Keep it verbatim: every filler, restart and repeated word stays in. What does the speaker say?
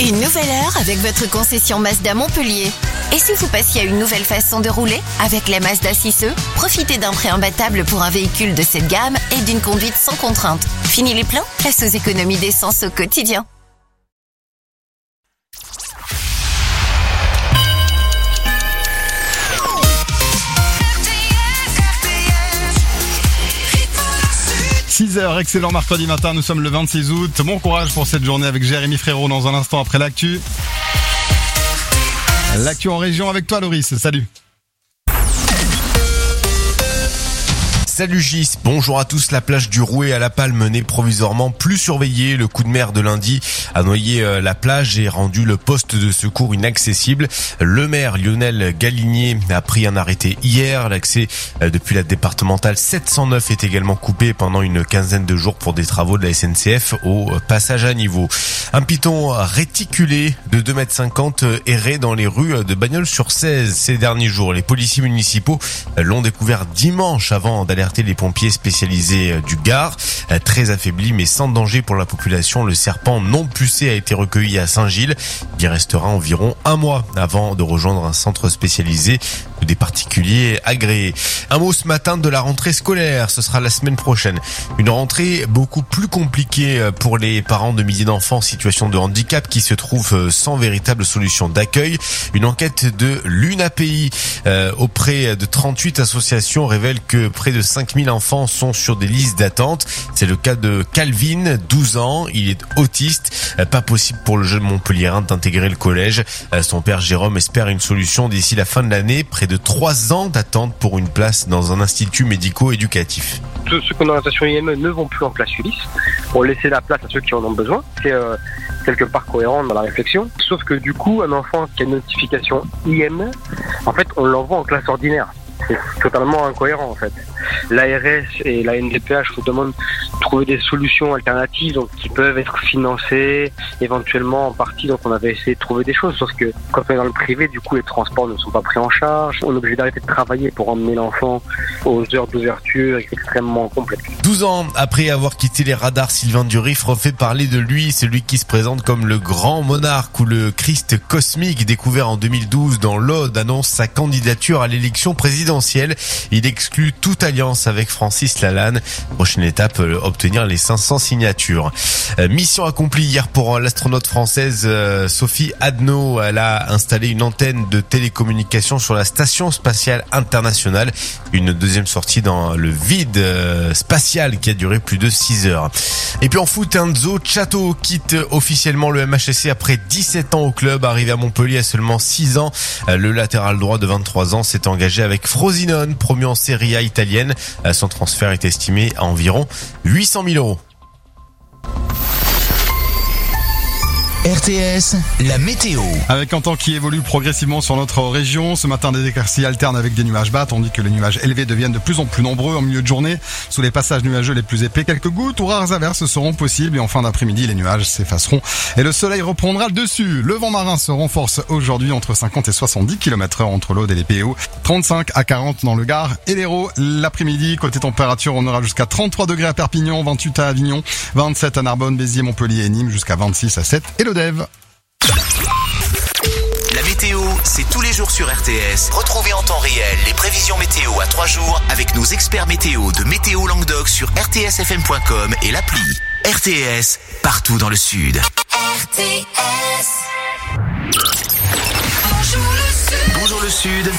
Une nouvelle heure avec votre concession Mazda Montpellier. Et si vous passiez à une nouvelle façon de rouler? Avec la Mazda six E, profitez d'un prêt imbattable pour un véhicule de cette gamme et d'une conduite sans contrainte. Fini les plans? Place aux économies d'essence au quotidien. six heures, excellent mercredi matin, nous sommes le vingt-six août. Bon courage pour cette journée avec Jérémy Frérot dans un instant après l'actu. L'actu en région avec toi Loris, salut. Salut Gis, bonjour à tous. La plage du Rouet à La Palme n'est provisoirement plus surveillée. Le coup de mer de lundi a noyé la plage et rendu le poste de secours inaccessible. Le maire Lionel Galinier a pris un arrêté hier. L'accès depuis la départementale sept cent neuf est également coupé pendant une quinzaine de jours pour des travaux de la S N C F au passage à niveau. Un python réticulé de deux mètres cinquante errait dans les rues de Bagnols-sur-Cèze ces derniers jours. Les policiers municipaux l'ont découvert dimanche avant d'alerter les pompiers spécialisés du Gard. Très affaibli mais sans danger pour la population, le serpent non pucé a été recueilli à Saint-Gilles. Il y restera environ un mois avant de rejoindre un centre spécialisé ou des particuliers agréés. Un mot ce matin de la rentrée scolaire, ce sera la semaine prochaine. Une rentrée beaucoup plus compliquée pour les parents de milliers d'enfants en situation de handicap qui se trouvent sans véritable solution d'accueil. Une enquête de l'U N A P I euh, auprès de trente-huit associations révèle que près de cinq mille enfants sont sur des listes d'attente. C'est le cas de Calvin, douze ans, il est autiste. Pas possible pour le jeune Montpelliérain d'intégrer le collège. Son père Jérôme espère une solution d'ici la fin de l'année. Près de trois ans d'attente pour une place dans un institut médico-éducatif. Tous ceux qui ont une orientation I M E ne vont plus en classe Ulysse pour laisser la place à ceux qui en ont besoin. C'est euh, quelque part cohérent dans la réflexion. Sauf que du coup, un enfant qui a une notification I M E, en fait, on l'envoie en classe ordinaire. C'est totalement incohérent en fait. L'A R S et la N D P H vous demandent de trouver des solutions alternatives donc, qui peuvent être financées éventuellement en partie. Donc on avait essayé de trouver des choses, sauf que quand on est dans le privé, du coup les transports ne sont pas pris en charge. On est obligé d'arrêter de travailler pour emmener l'enfant aux heures d'ouverture, c'est extrêmement complexe. douze ans après avoir quitté les radars, Sylvain Durif refait parler de lui, celui qui se présente comme le grand monarque ou le Christ cosmique découvert en deux mille douze dans l'Aude annonce sa candidature à l'élection présidentielle. Il exclut toute alliance avec Francis Lalanne. Prochaine étape, obtenir les cinq cents signatures. Euh, mission accomplie hier pour l'astronaute française euh, Sophie Adno. Elle a installé une antenne de télécommunication sur la station spatiale internationale. Une deuxième sortie dans le vide euh, spatial qui a duré plus de six heures. Et puis en foot, Enzo Chato quitte officiellement le M H S C après dix-sept ans au club. Arrivé à Montpellier à seulement six ans, euh, le latéral droit de vingt-trois ans s'est engagé avec Frosinone, promu en Serie A italienne. Son transfert est estimé à environ huit cent mille euros. R T S, la météo. Avec un temps qui évolue progressivement sur notre région. Ce matin, des éclaircies alternent avec des nuages bas, tandis que les nuages élevés deviennent de plus en plus nombreux en milieu de journée. Sous les passages nuageux les plus épais, quelques gouttes ou rares averses seront possibles. Et en fin d'après-midi, les nuages s'effaceront et le soleil reprendra le dessus. Le vent marin se renforce aujourd'hui entre cinquante et soixante-dix kilomètres heure entre l'Aude et les P O. trente-cinq à quarante dans le Gard et l'Hérault. L'après-midi, côté température, on aura jusqu'à trente-trois degrés à Perpignan, vingt-huit à Avignon, vingt-sept à Narbonne, Béziers, Montpellier et Nîmes, jusqu'à vingt-six à Sète et le Dève. La météo, c'est tous les jours sur R T S. Retrouvez en temps réel les prévisions météo à trois jours avec nos experts météo de Météo Languedoc sur r t s f m point com et l'appli. R T S, partout dans le Sud. R T S. Bonjour le Sud. Bonjour le Sud.